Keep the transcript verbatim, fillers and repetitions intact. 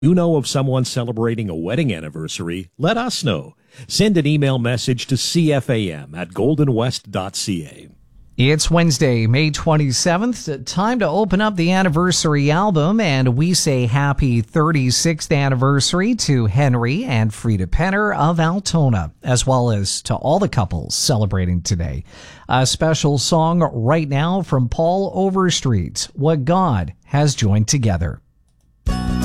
You know of someone celebrating a wedding anniversary? Let us know. Send an email message to c f a m at golden west dot c a. It's Wednesday, May twenty-seventh. Time to open up the anniversary album, and we say happy thirty-sixth anniversary to Henry and Frida Penner of Altona, as well as to all the couples celebrating today. A special song right now from Paul Overstreet, What God Has Joined Together.